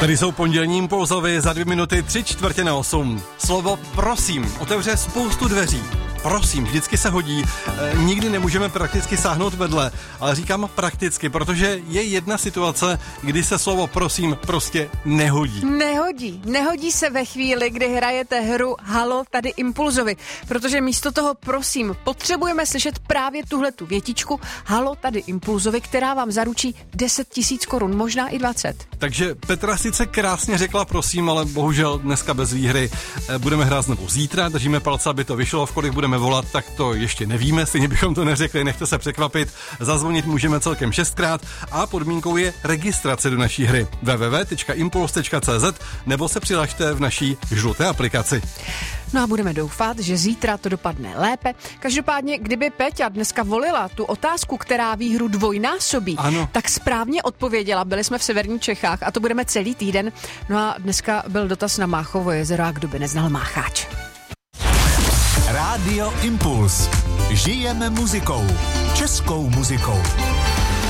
Tady jsou pondělní impulzovy za 2 minuty 7:45. Slovo prosím otevře spoustu dveří. Prosím, vždycky se hodí, nikdy nemůžeme prakticky sáhnout vedle, ale říkám prakticky, protože je jedna situace, kdy se slovo prosím prostě nehodí. Nehodí se ve chvíli, kdy hrajete hru Halo, tady impulzovi, protože místo toho prosím potřebujeme slyšet právě tuhletu větičku Halo, tady impulzovi, která vám zaručí 10 000 korun, možná i 20. Takže Petra sice krásně řekla prosím, ale bohužel dneska bez výhry. Budeme hrát znovu zítra, držíme palce, aby to vyšlo, v kolik budeme volat, tak to ještě nevíme, stejně bychom to neřekli, nechte se překvapit. Zazvonit můžeme celkem 6krát a podmínkou je registrace do naší hry www.impuls.cz nebo se přihlašte v naší žluté aplikaci. No a budeme doufat, že zítra to dopadne lépe. Každopádně, kdyby Peťa dneska volila tu otázku, která výhru dvojnásobí, tak správně odpověděla. Byli jsme v severních Čechách a to budeme celý týden. No a dneska byl dotaz na Máchovo jezero a kdo by neznal Mácháč. Rádio Impuls. Žijeme muzikou. Českou muzikou.